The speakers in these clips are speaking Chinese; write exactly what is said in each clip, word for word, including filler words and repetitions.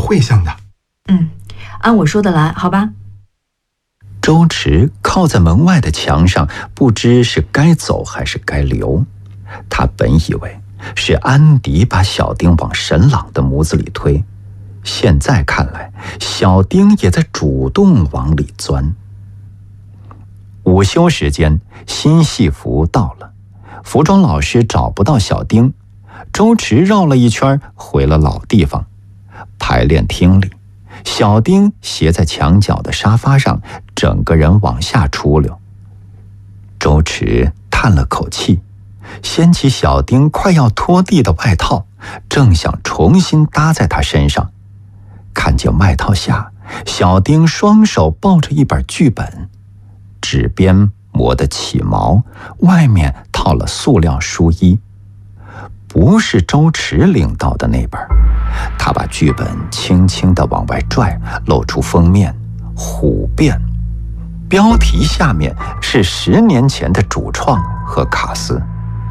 会像的。 嗯，按我说的来，好吧？ 周迟靠在门外的墙上，不知是该走还是该留。他本以为是安迪把小丁往沈朗的模子里推，现在看来，小丁也在主动往里钻。午休时间，新戏服到了，服装老师找不到小丁，周迟绕了一圈回了老地方。排练厅里，小丁斜在墙角的沙发上，整个人往下出溜。周迟叹了口气，掀起小丁快要拖地的外套，正想重新搭在他身上，看见外套下小丁双手抱着一本剧本，纸边磨得起毛，外面套了塑料书衣。不是周迟领到的那本，他把剧本轻轻地往外拽，露出封面虎变，标题下面是十年前的主创和卡斯。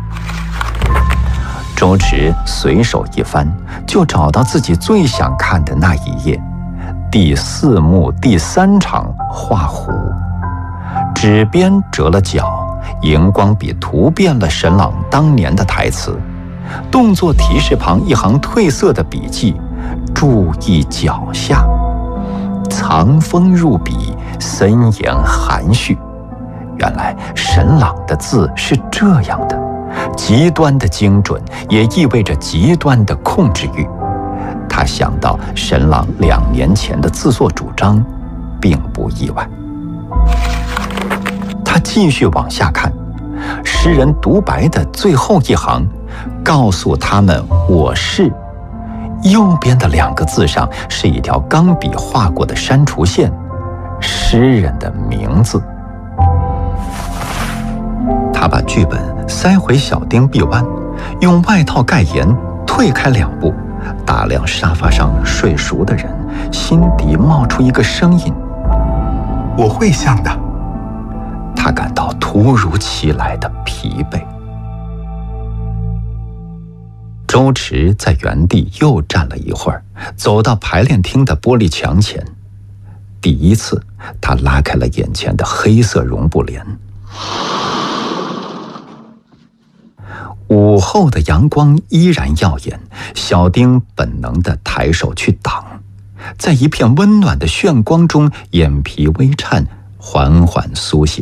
周迟随手一翻，就找到自己最想看的那一页，第四幕第三场画虎。纸边折了角，荧光笔涂遍了沈朗当年的台词，动作提示旁一行褪色的笔记，注意脚下，藏锋入笔，森严含蓄。原来沈朗的字是这样的，极端的精准，也意味着极端的控制欲。他想到沈朗两年前的自作主张，并不意外。他继续往下看，诗人独白的最后一行，告诉他们我是。右边的两个字上是一条钢笔画过的删除线，诗人的名字。他把剧本塞回小丁臂弯，用外套盖严，退开两步，打量沙发上睡熟的人，心底冒出一个声音： 我会像的。 他感到突如其来的疲惫。周迟在原地又站了一会儿，走到排练厅的玻璃墙前。第一次，他拉开了眼前的黑色绒布帘。午后的阳光依然耀眼，小丁本能地抬手去挡，在一片温暖的炫光中，眼皮微颤，缓缓苏醒。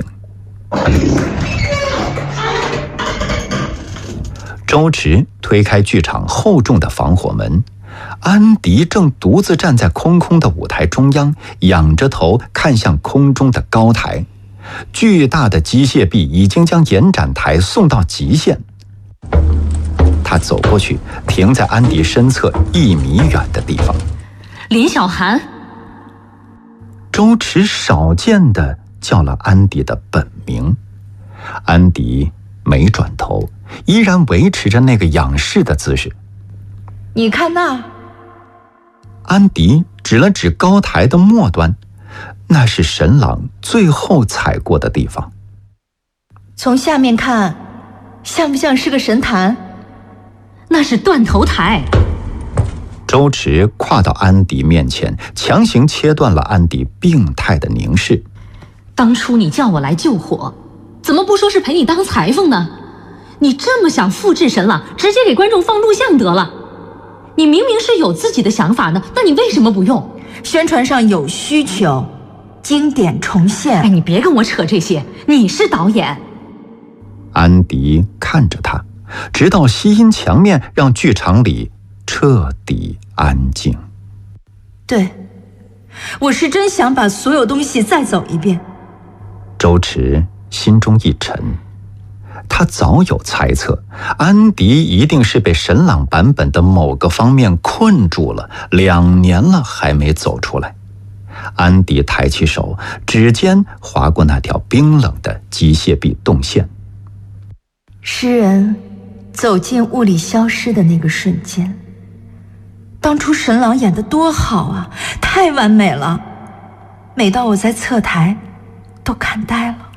周迟推开剧场厚重的防火门，安迪正独自站在空空的舞台中央，仰着头看向空中的高台。巨大的机械臂已经将延展台送到极限。他走过去，停在安迪身侧一米远的地方。 林小涵。 周迟少见地叫了安迪的本名。安迪没转头，依然维持着那个仰视的姿势。 你看那。 安迪指了指高台的末端，那是沈朗最后踩过的地方。 从下面看，像不像是个神坛？ 那是断头台。 周迟跨到安迪面前，强行切断了安迪病态的凝视。 当初你叫我来救火，怎么不说是陪你当裁缝呢？你这么想复制沈朗，直接给观众放录像得了。你明明是有自己的想法的，那你为什么不用？ 宣传上有需求，经典重现。 哎，你别跟我扯这些，你是导演。 安迪看着他，直到吸音墙面让剧场里彻底安静。 对，我是真想把所有东西再走一遍。 周迟心中一沉，他早有猜测，安迪一定是被沈朗版本的某个方面困住了，两年了还没走出来。安迪抬起手，指尖划过那条冰冷的机械臂动线。 诗人走进物里消失的那个瞬间，当初沈朗演得多好啊，太完美了，美到我在侧台都看呆了。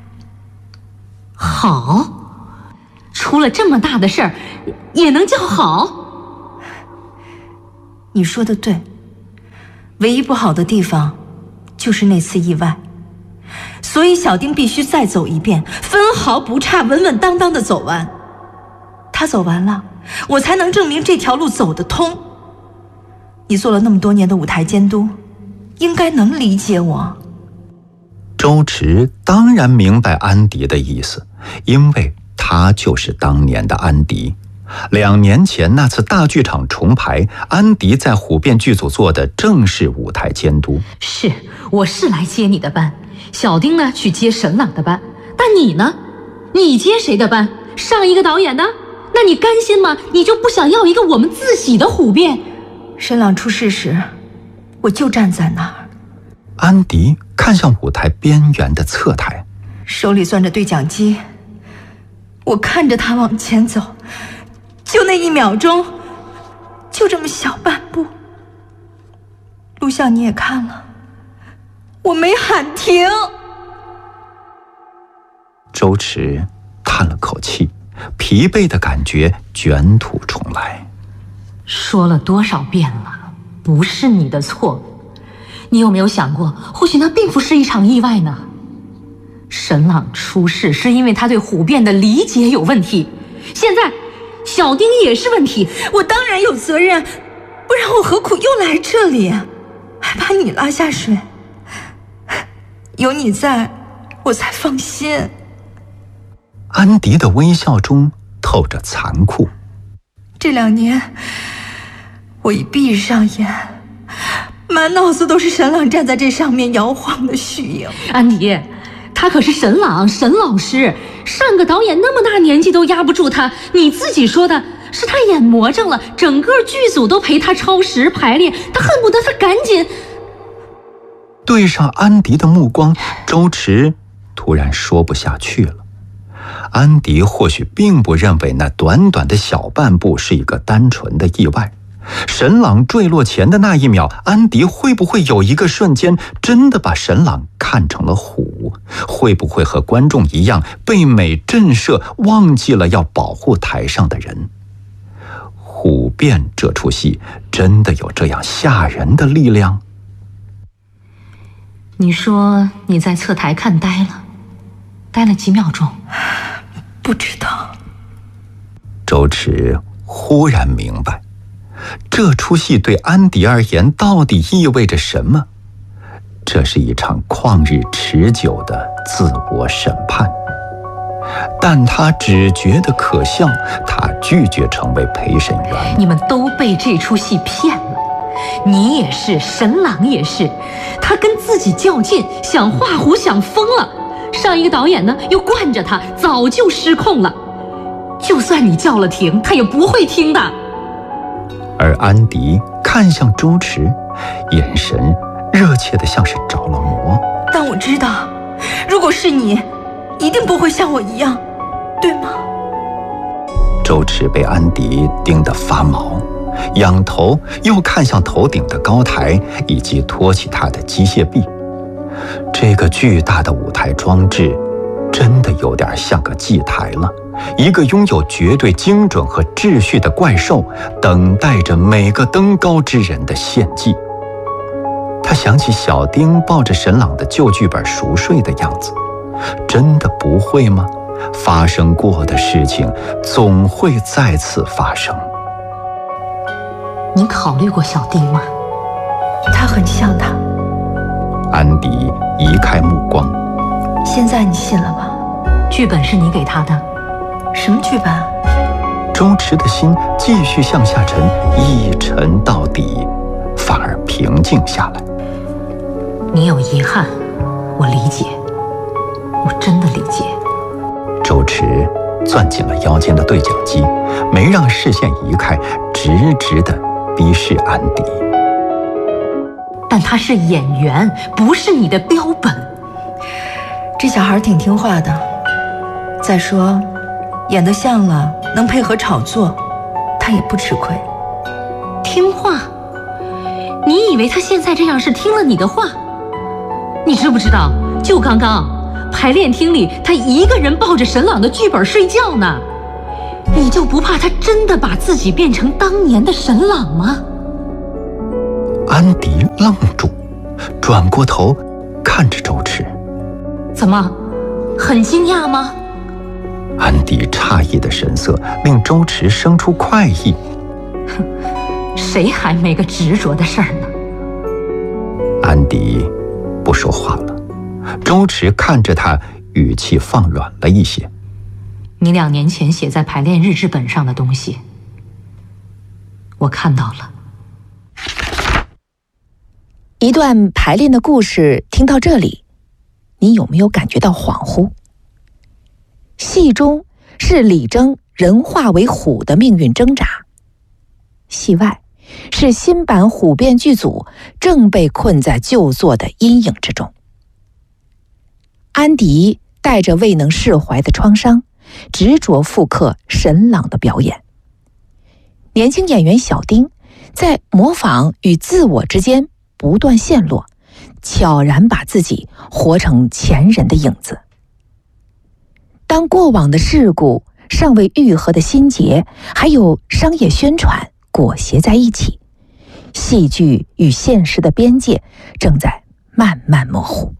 好，出了这么大的事儿，也能叫好？ 你说的对， 唯一不好的地方就是那次意外，所以小丁必须再走一遍，分毫不差，稳稳当当的走完。他走完了，我才能证明这条路走得通。你做了那么多年的舞台监督，应该能理解我。 周驰当然明白安迪的意思，因为他就是当年的安迪。两年前那次大剧场重排，安迪在虎变剧组做的正是舞台监督。 是，我是来接你的班，小丁呢去接沈朗的班，但你呢？你接谁的班？上一个导演的？那你甘心吗？你就不想要一个我们自己的虎变？ 沈朗出事时，我就站在那儿。 安迪看向舞台边缘的侧台， 手里攥着对讲机，我看着他往前走，就那一秒钟，就这么小半步。录像你也看了，我没喊停。 周驰叹了口气，疲惫的感觉卷土重来。 说了多少遍了，不是你的错。你有没有想过，或许那并不是一场意外呢？沈朗出事是因为他对虎变的理解有问题，现在小丁也是问题。 我当然有责任，不然我何苦又来这里，还把你拉下水。有你在，我才放心。 安迪的微笑中透着残酷。 这两年我一闭上眼，满脑子都是沈朗站在这上面摇晃的虚影。 安迪，他可是沈朗，沈老师，上个导演那么大年纪都压不住他，你自己说的，是他眼魔怔了，整个剧组都陪他超时排练，他恨不得他赶紧。 对上安迪的目光，周驰突然说不下去了。安迪或许并不认为那短短的小半步是一个单纯的意外。沈朗坠落前的那一秒，安迪会不会有一个瞬间真的把沈朗看成了虎？会不会和观众一样被美震慑，忘记了要保护台上的人？虎变这出戏真的有这样吓人的力量？ 你说你在侧台看呆了，呆了几秒钟？ 不知道。 周驰忽然明白，这出戏对安迪而言到底意味着什么？这是一场旷日持久的自我审判。但他只觉得可笑，他拒绝成为陪审员。 你们都被这出戏骗了，你也是，沈朗也是，他跟自己较劲，想画虎想疯了。上一个导演呢，又惯着他，早就失控了。就算你叫了停，他也不会听的。 而安迪看向周驰，眼神热切的像是着了魔。 但我知道，如果是你，一定不会像我一样，对吗？ 周驰被安迪盯得发毛，仰头又看向头顶的高台以及托起他的机械臂。这个巨大的舞台装置真的有点像个祭台了，一个拥有绝对精准和秩序的怪兽，等待着每个登高之人的献祭。他想起小丁抱着沈朗的旧剧本熟睡的样子，真的不会吗？发生过的事情总会再次发生。 你考虑过小丁吗？ 他很像他。 安迪移开目光。 现在你信了吧？ 剧本是你给他的。 什么剧本？ 周驰的心继续向下沉，一沉到底，反而平静下来。 你有遗憾，我理解，我真的理解。 周驰攥紧了腰间的对讲机，没让视线移开，直直地逼视安迪。 但他是演员，不是你的标本。 这小孩挺听话的，再说演得像了，能配合炒作，他也不吃亏。 听话？你以为他现在这样是听了你的话？你知不知道，就刚刚排练厅里他一个人抱着沈朗的剧本睡觉呢。你就不怕他真的把自己变成当年的沈朗吗？ 安迪愣住，转过头看着周驰。 怎么，很惊讶吗？ 安迪诧异的神色令周驰生出快意。 谁还没个执着的事儿呢？ 安迪不说话了，周驰看着他，语气放软了一些。 你两年前写在排练日志本上的东西，我看到了。 一段排练的故事听到这里，你有没有感觉到恍惚？戏中是李征人化为虎的命运挣扎，戏外是新版虎变剧组正被困在旧作的阴影之中。安迪带着未能释怀的创伤，执着复刻沈朗的表演。年轻演员小丁在模仿与自我之间不断陷落，悄然把自己活成前人的影子。当过往的事故、尚未愈合的心结，还有商业宣传裹挟在一起，戏剧与现实的边界正在慢慢模糊。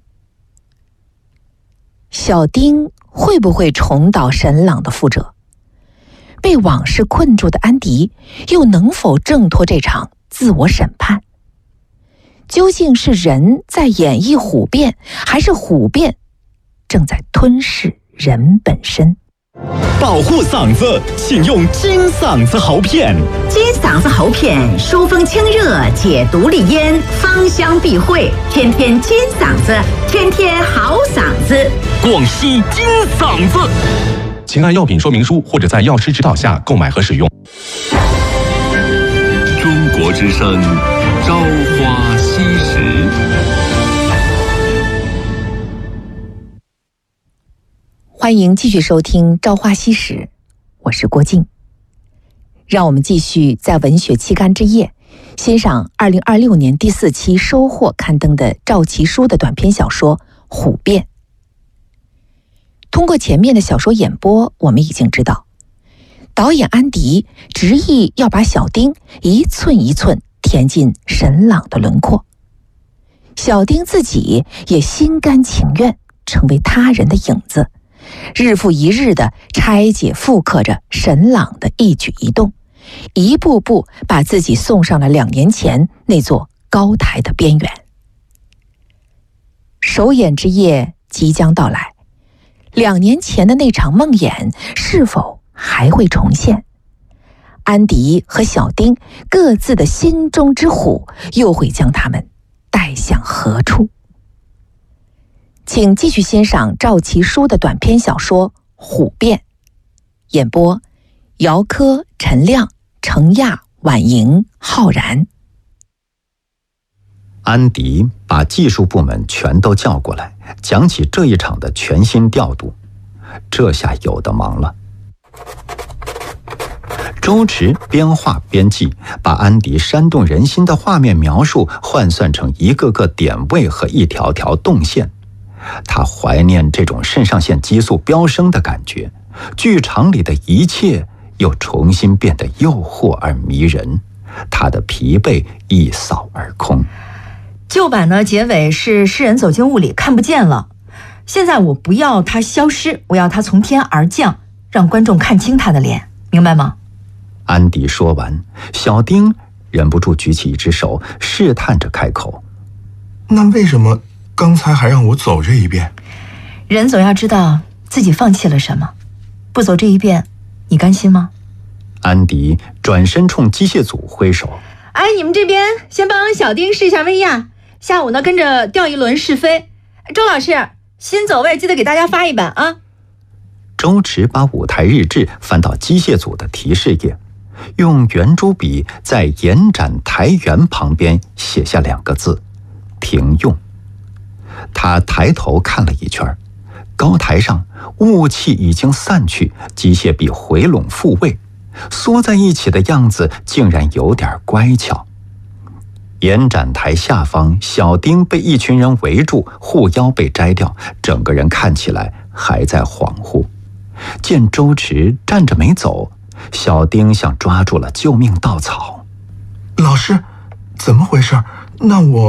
小丁会不会重蹈沈朗的覆辙？被往事困住的安迪又能否挣脱这场自我审判？究竟是人在演绎虎变，还是虎变正在吞噬人本身？ 保护嗓子，请用金嗓子喉片。 金嗓子喉片疏风清热，解毒利咽，芳香避秽，天天金嗓子，天天好嗓子。 广西金嗓子。请按药品说明书或者在药师指导下购买和使用。 中国之声，朝花夕拾。 欢迎继续收听《朝花夕拾》，我是郭静。让我们继续在文学期刊之夜欣赏二零二六年第四期收获刊登的赵其书的短篇小说《虎变》。通过前面的小说演播，我们已经知道，导演安迪执意要把小丁一寸一寸填进沈朗的轮廓，小丁自己也心甘情愿成为他人的影子，日复一日地拆解复刻着沈朗的一举一动，一步步把自己送上了两年前那座高台的边缘。首演之夜即将到来，两年前的那场梦魇是否还会重现？安迪和小丁各自的心中之虎又会将他们带向何处？请继续欣赏赵其书的短篇小说《虎变》，演播：姚科、陈亮、程亚、婉莹、浩然。 安迪把技术部门全都叫过来，讲起这一场的全新调度。这下有的忙了。周驰边画边记，把安迪煽动人心的画面描述换算成一个个点位和一条条动线。他怀念这种肾上腺激素飙升的感觉，剧场里的一切又重新变得诱惑而迷人，他的疲惫一扫而空。 旧版的结尾是诗人走进雾里看不见了，现在我不要他消失，我要他从天而降，让观众看清他的脸，明白吗？ 安迪说完，小丁忍不住举起一只手，试探着开口： 那为什么刚才还让我走这一遍？ 人总要知道自己放弃了什么，不走这一遍，你甘心吗？ 安迪转身冲机械组挥手： 哎，你们这边先帮小丁试一下威亚，下午呢跟着调一轮试飞。周老师，新走位记得给大家发一版啊。 周驰把舞台日志翻到机械组的提示页，用圆珠笔在延展台缘旁边写下两个字：停用。他抬头看了一圈，高台上雾气已经散去，机械臂回拢复位，缩在一起的样子竟然有点乖巧。延展台下方，小丁被一群人围住，护腰被摘掉，整个人看起来还在恍惚。见周驰站着没走，小丁像抓住了救命稻草。 老师，怎么回事？ 那我